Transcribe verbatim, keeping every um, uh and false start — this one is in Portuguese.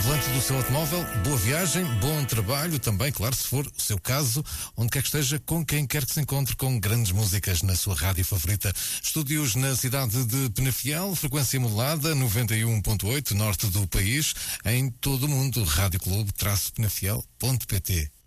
volante do seu automóvel, boa viagem, bom trabalho também, claro, se for o seu caso, onde quer que esteja, com quem quer que se encontre, com grandes músicas na sua rádio favorita. Estúdios na cidade de Penafiel, frequência modulada, noventa e um ponto oito, norte do país, em todo o mundo, rádio clube traço penafiel ponto pt.